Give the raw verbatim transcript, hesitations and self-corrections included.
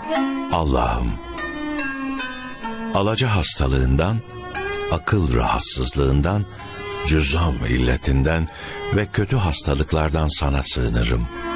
Allah'ım, alaca hastalığından, akıl rahatsızlığından, cüzzam illetinden ve kötü hastalıklardan sana sığınırım.